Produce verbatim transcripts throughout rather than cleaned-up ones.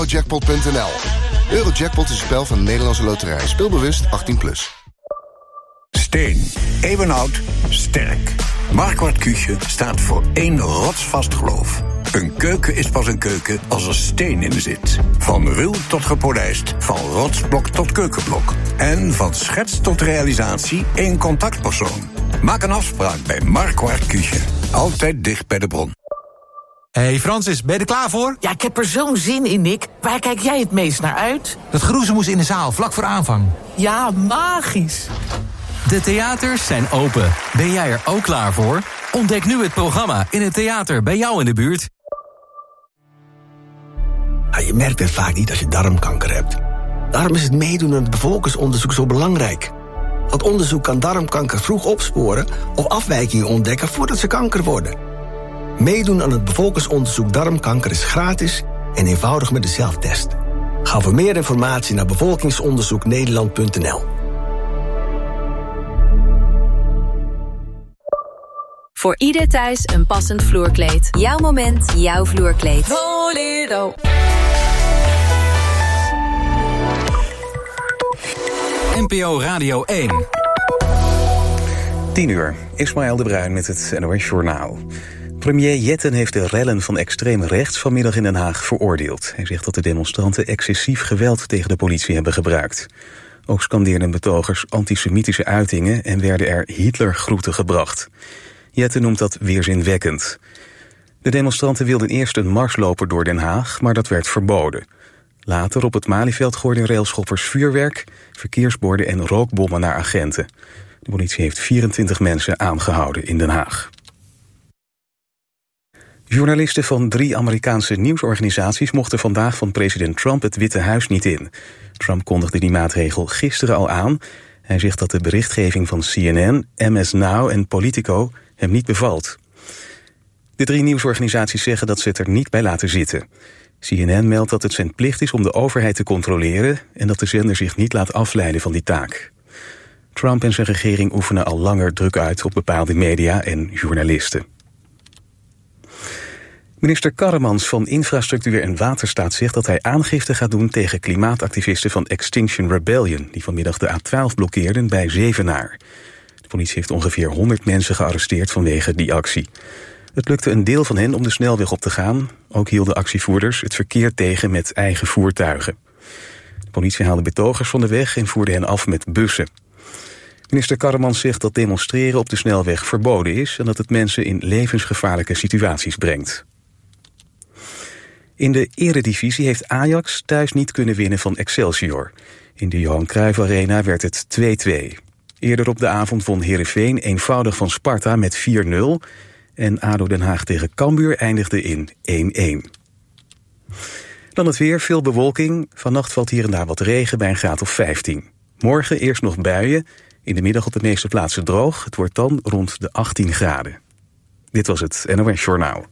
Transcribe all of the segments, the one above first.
Eurojackpot punt n l. Eurojackpot is een spel van de Nederlandse Loterij. Speelbewust achttien plus. Steen. Eeuwenoud. Sterk. Marquardt Küche staat voor één rotsvast geloof. Een keuken is pas een keuken als er steen in zit. Van ruw tot gepolijst. Van rotsblok tot keukenblok. En van schets tot realisatie één contactpersoon. Maak een afspraak bij Marquardt Küche. Altijd dicht bij de bron. Hey Francis, ben je er klaar voor? Ja, ik heb er zo'n zin in, Nick. Waar kijk jij het meest naar uit? Dat geroezemoes in de zaal, vlak voor aanvang. Ja, magisch. De theaters zijn open. Ben jij er ook klaar voor? Ontdek nu het programma in het theater bij jou in de buurt. Ja, je merkt het vaak niet als je darmkanker hebt. Daarom is het meedoen aan het bevolkingsonderzoek zo belangrijk. Dat onderzoek kan darmkanker vroeg opsporen of afwijkingen ontdekken voordat ze kanker worden. Meedoen aan het bevolkingsonderzoek darmkanker is gratis en eenvoudig met de zelftest. Ga voor meer informatie naar bevolkingsonderzoek nederland punt n l. Voor ieder thuis een passend vloerkleed. Jouw moment, jouw vloerkleed. Bolero. N P O Radio één. tien uur. Ismaël de Bruin met het N O S Journaal. Premier Jetten heeft de rellen van extreem rechts vanmiddag in Den Haag veroordeeld. Hij zegt dat de demonstranten excessief geweld tegen de politie hebben gebruikt. Ook scandeerden betogers antisemitische uitingen en werden er Hitlergroeten gebracht. Jetten noemt dat weerzinwekkend. De demonstranten wilden eerst een marsloper door Den Haag, maar dat werd verboden. Later op het Malieveld gooiden railschoppers vuurwerk, verkeersborden en rookbommen naar agenten. De politie heeft vierentwintig mensen aangehouden in Den Haag. Journalisten van drie Amerikaanse nieuwsorganisaties mochten vandaag van president Trump het Witte Huis niet in. Trump kondigde die maatregel gisteren al aan. Hij zegt dat de berichtgeving van C N N, M S Now en Politico hem niet bevalt. De drie nieuwsorganisaties zeggen dat ze het er niet bij laten zitten. C N N meldt dat het zijn plicht is om de overheid te controleren en dat de zender zich niet laat afleiden van die taak. Trump en zijn regering oefenen al langer druk uit op bepaalde media en journalisten. Minister Karremans van Infrastructuur en Waterstaat zegt dat hij aangifte gaat doen tegen klimaatactivisten van Extinction Rebellion, die vanmiddag de A twaalf blokkeerden bij Zevenaar. De politie heeft ongeveer honderd mensen gearresteerd vanwege die actie. Het lukte een deel van hen om de snelweg op te gaan. Ook hielden actievoerders het verkeer tegen met eigen voertuigen. De politie haalde betogers van de weg en voerde hen af met bussen. Minister Karremans zegt dat demonstreren op de snelweg verboden is en dat het mensen in levensgevaarlijke situaties brengt. In de eredivisie heeft Ajax thuis niet kunnen winnen van Excelsior. In de Johan Cruijff Arena werd het twee-twee. Eerder op de avond won Heerenveen eenvoudig van Sparta met vier nul... en A D O Den Haag tegen Cambuur eindigde in één-één. Dan het weer, veel bewolking. Vannacht valt hier en daar wat regen bij een graad of vijftien. Morgen eerst nog buien, in de middag op de meeste plaatsen droog. Het wordt dan rond de achttien graden. Dit was het N O S Journaal.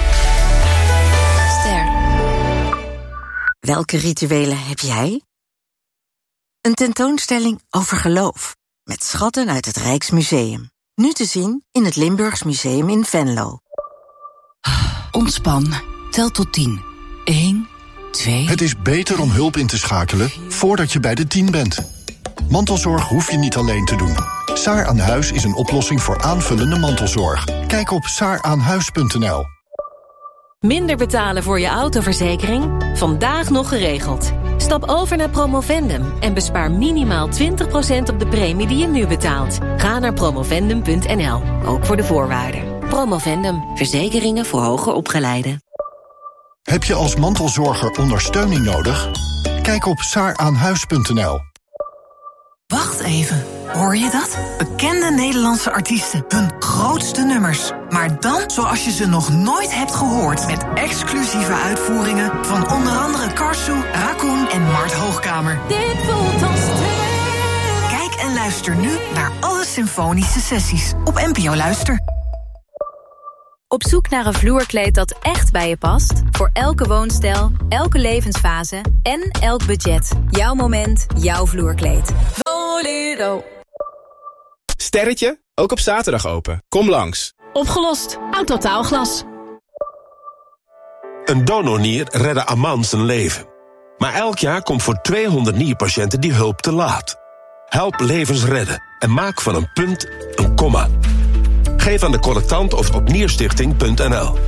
Welke rituelen heb jij? Een tentoonstelling over geloof, met schatten uit het Rijksmuseum. Nu te zien in het Limburgs Museum in Venlo. Ontspan. Tel tot tien. Eén, twee... Het is beter om hulp in te schakelen voordat je bij de tien bent. Mantelzorg hoef je niet alleen te doen. Saar aan Huis is een oplossing voor aanvullende mantelzorg. Kijk op saar aan huis punt n l. Minder betalen voor je autoverzekering? Vandaag nog geregeld. Stap over naar Promovendum en bespaar minimaal twintig procent op de premie die je nu betaalt. Ga naar promovendum punt n l, ook voor de voorwaarden. Promovendum, verzekeringen voor hoger opgeleiden. Heb je als mantelzorger ondersteuning nodig? Kijk op saar aan huis punt n l. Wacht even, hoor je dat? Bekende Nederlandse artiesten, hun grootste nummers. Maar dan zoals je ze nog nooit hebt gehoord. Met exclusieve uitvoeringen van onder andere Karsu, Raccoon en Mart Hoogkamer. Dit voelt als twee. Kijk en luister nu naar alle symfonische sessies op N P O Luister. Op zoek naar een vloerkleed dat echt bij je past? Voor elke woonstijl, elke levensfase en elk budget. Jouw moment, jouw vloerkleed. Bolero. Sterretje, ook op zaterdag open. Kom langs. Opgelost. Autotaalglas. Een donornier redde Aman zijn leven. Maar elk jaar komt voor tweehonderd nierpatiënten die hulp te laat. Help levens redden en maak van een punt een komma. Geef aan de collectant of op nierstichting punt n l.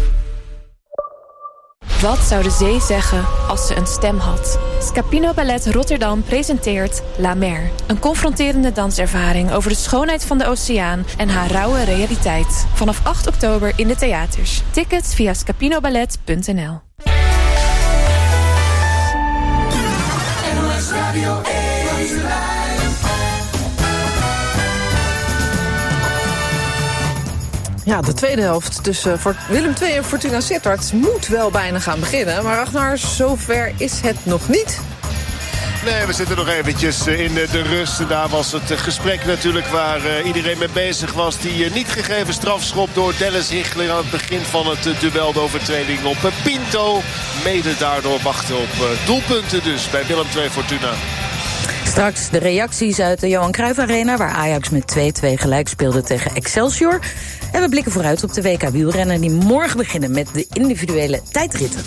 Wat zou de zee zeggen als ze een stem had? Scapino Ballet Rotterdam presenteert La Mer. Een confronterende danservaring over de schoonheid van de oceaan en haar rauwe realiteit. Vanaf acht oktober in de theaters. Tickets via scapinoballet punt n l. Ja, de tweede helft tussen Willem twee en Fortuna Sittard moet wel bijna gaan beginnen. Maar Ragnar, zover is het nog niet. Nee, we zitten nog eventjes in de rust. Daar was het gesprek natuurlijk waar iedereen mee bezig was. Die niet gegeven strafschop door Dennis Hichler aan het begin van het duel de overtreding op Pinto. Mede daardoor wachten op doelpunten dus bij Willem twee Fortuna. Straks de reacties uit de Johan Cruijff Arena, waar Ajax met twee-twee gelijk speelde tegen Excelsior. En we blikken vooruit op de W K wielrennen die morgen beginnen met de individuele tijdritten.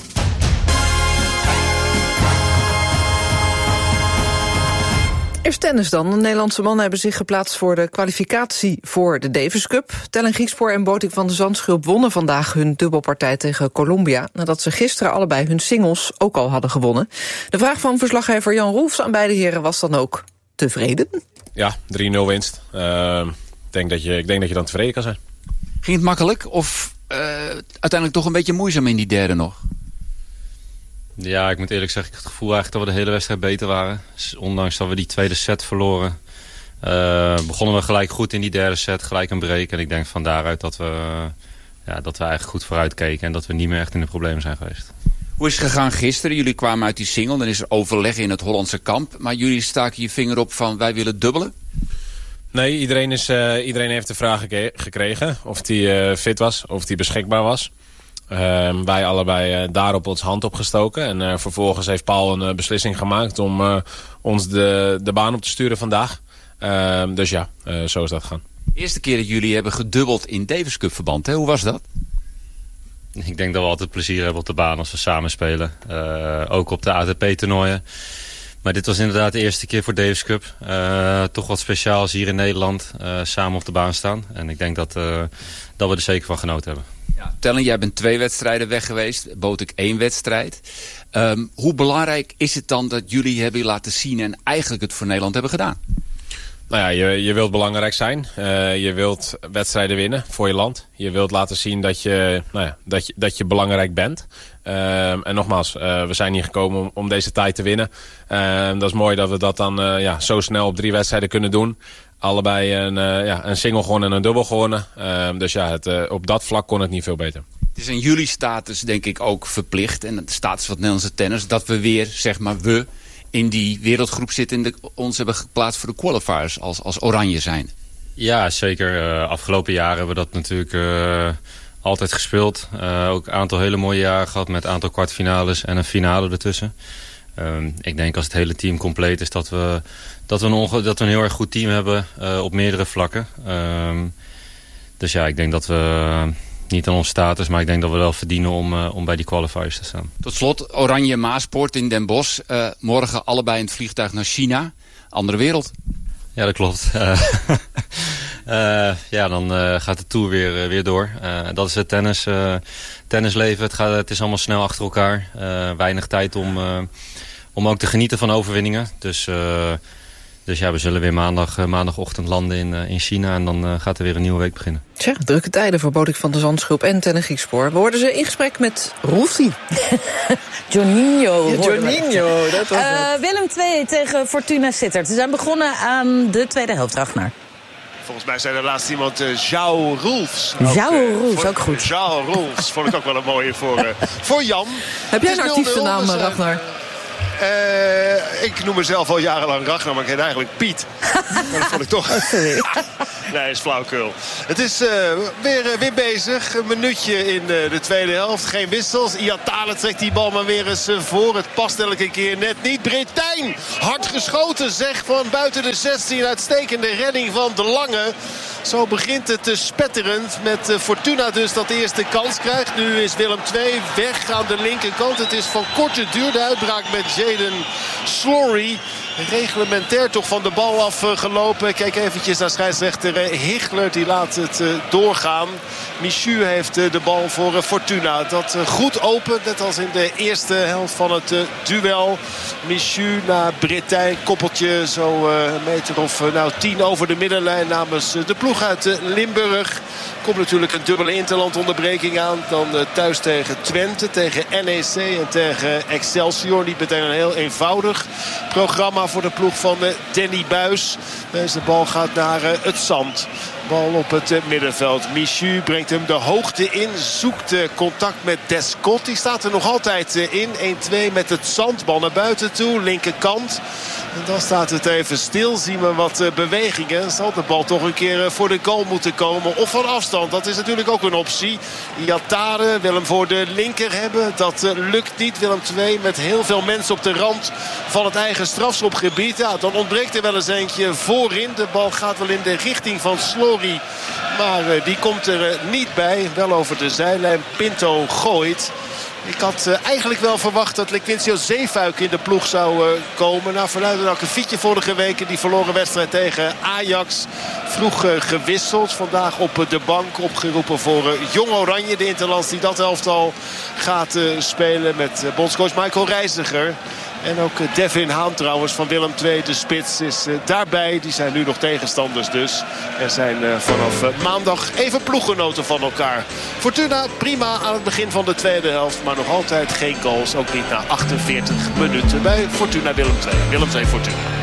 Eerst tennis dan. De Nederlandse mannen hebben zich geplaatst voor de kwalificatie voor de Davis Cup. Tellen Griekspoor en Botik van de Zandschulp wonnen vandaag hun dubbelpartij tegen Colombia, nadat ze gisteren allebei hun singles ook al hadden gewonnen. De vraag van verslaggever Jan Roelfs aan beide heren was dan ook: tevreden? Ja, drie nul winst. Uh, denk dat je, ik denk dat je dan tevreden kan zijn. Ging het makkelijk of uh, uiteindelijk toch een beetje moeizaam in die derde nog? Ja, ik moet eerlijk zeggen, ik heb het gevoel eigenlijk dat we de hele wedstrijd beter waren. Dus ondanks dat we die tweede set verloren, uh, begonnen we gelijk goed in die derde set, gelijk een break. En ik denk van daaruit dat we, uh, ja, dat we eigenlijk goed vooruit keken en dat we niet meer echt in de problemen zijn geweest. Hoe is het gegaan gisteren? Jullie kwamen uit die single, dan is er overleg in het Hollandse kamp. Maar jullie staken je vinger op van wij willen dubbelen? Nee, iedereen, is, uh, iedereen heeft de vraag geke- gekregen of hij uh, fit was, of hij beschikbaar was. Uh, wij allebei uh, daarop ons hand opgestoken. En uh, vervolgens heeft Paul een uh, beslissing gemaakt om uh, ons de, de baan op te sturen vandaag. Uh, dus ja, uh, zo is dat gegaan. De eerste keer dat jullie hebben gedubbeld in Davis Cup verband, hè? Hoe was dat? Ik denk dat we altijd plezier hebben op de baan als we samen spelen. Uh, ook op de A T P-toernooien. Maar dit was inderdaad de eerste keer voor Davis Cup. Uh, toch wat speciaals hier in Nederland. Uh, samen op de baan staan. En ik denk dat, uh, dat we er zeker van genoten hebben. Ja, Tellen, jij bent twee wedstrijden weg geweest. Botik één wedstrijd. Um, hoe belangrijk is het dan dat jullie hebben laten zien en eigenlijk het voor Nederland hebben gedaan? Nou ja, je, je wilt belangrijk zijn. Uh, je wilt wedstrijden winnen voor je land. Je wilt laten zien dat je, nou ja, dat je, dat je belangrijk bent. Uh, en nogmaals, uh, we zijn hier gekomen om, om deze tijd te winnen. Uh, dat is mooi dat we dat dan uh, ja, zo snel op drie wedstrijden kunnen doen. Allebei een, uh, ja, een single gewonnen en een dubbel gewonnen. Uh, dus ja, het, uh, op dat vlak kon het niet veel beter. Het is in jullie status denk ik ook verplicht. En de status van het Nederlandse tennis. Dat we weer, zeg maar we, in die wereldgroep zitten. En de, ons hebben geplaatst voor de qualifiers als, als oranje zijn. Ja, zeker. Uh, afgelopen jaren hebben we dat natuurlijk uh, altijd gespeeld. Uh, ook een aantal hele mooie jaren gehad met een aantal kwartfinales en een finale ertussen. Um, ik denk als het hele team compleet is dat we, dat we, een, onge- dat we een heel erg goed team hebben uh, op meerdere vlakken. Um, dus ja, ik denk dat we uh, niet aan onze status, maar ik denk dat we wel verdienen om, uh, om bij die qualifiers te staan. Tot slot, Oranje Maasport in Den Bosch. Uh, morgen allebei in het vliegtuig naar China. Andere wereld. Ja, dat klopt. Uh, uh, ja, dan uh, gaat de tour weer, uh, weer door. Uh, dat is het tennis, uh, tennisleven. Het, gaat, het is allemaal snel achter elkaar. Uh, weinig tijd om, uh, om ook te genieten van overwinningen. Dus, uh, dus ja, we zullen weer maandag, uh, maandagochtend landen in, uh, in China. En dan uh, gaat er weer een nieuwe week beginnen. Tja, drukke tijden voor Botik van de Zandschulp en Tellen Griekspoor. We hoorden ze in gesprek met Roelfie. Joninho. Ja, Joninho, dat was uh, het. Willem twee tegen Fortuna Sittard. Ze zijn begonnen aan de tweede helft, Ragnar. Volgens mij zei er laatst iemand uh, João Roelfs. João Roelfs, ook goed. João Roelfs vond ik ook wel een mooie voor, uh, voor Jan. Heb jij een artiestennaam, dus, uh, Ragnar? Uh, ik noem mezelf al jarenlang Ragnar, maar ik heet eigenlijk Piet. Maar dat vond ik toch... Oh, sorry. Nee, is flauwkul. Het is uh, weer, uh, weer bezig. Een minuutje in uh, de tweede helft. Geen wissels. Iatale trekt die bal maar weer eens uh, voor. Het past elke keer net niet. Bretijn, hard geschoten zeg, van buiten de zestien. Uitstekende redding van De Lange. Zo begint het te spetterend met Fortuna dus dat de eerste kans krijgt. Nu is Willem twee weg aan de linkerkant. Het is van korte duur de uitbraak met Jaden Slory. Reglementair toch van de bal afgelopen. Kijk eventjes naar scheidsrechter Hichler. Die laat het doorgaan. Michu heeft de bal voor Fortuna. Dat goed open. Net als in de eerste helft van het duel. Michu naar Britijn. Koppeltje zo een meter of nou, tien over de middenlijn namens de ploeg uit Limburg. Komt natuurlijk een dubbele interlandonderbreking aan. Dan thuis tegen Twente, tegen N E C en tegen Excelsior. Niet meteen een heel eenvoudig programma voor de ploeg van Danny Buis. Deze bal gaat naar het zand. Bal op het middenveld. Michu brengt hem de hoogte in. Zoekt contact met Descott. Die staat er nog altijd in. een twee met het zand. Bal naar buiten toe. Linkerkant. En dan staat het even stil. Zien we wat bewegingen. Zal de bal toch een keer voor de goal moeten komen. Of van afstand. Dat is natuurlijk ook een optie. Iatare wil hem voor de linker hebben. Dat lukt niet. Willem twee met heel veel mensen op de rand van het eigen strafschopgebied. Ja, dan ontbreekt er wel eens eentje voorin. De bal gaat wel in de richting van Slory. Maar uh, die komt er uh, niet bij. Wel over de zijlijn. Pinto gooit. Ik had uh, eigenlijk wel verwacht dat Lequincio Zeefuik in de ploeg zou uh, komen. Nou, vanuit een akkefietje vorige week in die verloren wedstrijd tegen Ajax. Vroeg uh, gewisseld. Vandaag op uh, de bank opgeroepen voor uh, Jong Oranje. De interlands die dat elftal gaat uh, spelen met uh, bondscoach Michael Reiziger. En ook Devin Haan trouwens van Willem twee, de spits, is uh, daarbij. Die zijn nu nog tegenstanders dus. En zijn uh, vanaf uh, maandag even ploeggenoten van elkaar. Fortuna prima aan het begin van de tweede helft. Maar nog altijd geen goals. Ook niet na achtenveertig minuten bij Fortuna Willem twee. Willem twee Fortuna.